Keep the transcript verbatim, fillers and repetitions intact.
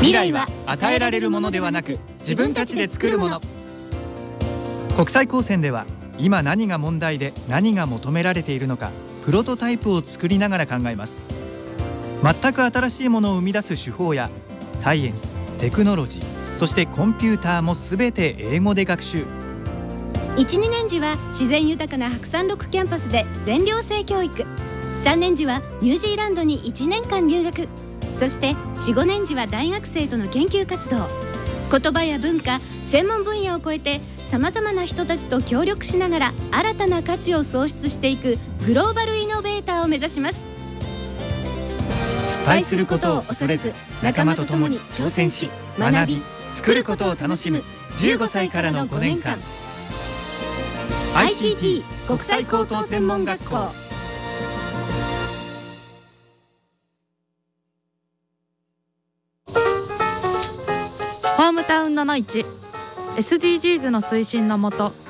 未来は与えられるものではなく、自分たちで作るもの。国際高専では今何が問題で何が求められているのか、プロトタイプを作りながら考えます。全く新しいものを生み出す手法やサイエンス、テクノロジー、そしてコンピューターもすべて英語で学習。 いち、にねん時は自然豊かな白山六キャンパスで全寮制教育、さんねん時はニュージーランドにいちねんかん留学、そしてよん、ごねん時は大学生との研究活動。言葉や文化、専門分野を超えてさまざまな人たちと協力しながら新たな価値を創出していくグローバルイノベーターを目指します。 失敗することを恐れず、仲間と共に挑戦し、学び、作ることを楽しむじゅうごさいからのごねんかん。 アイシーティー 国際高等専門学校。 ホームタウンののいち エスディージーズ の推進のもと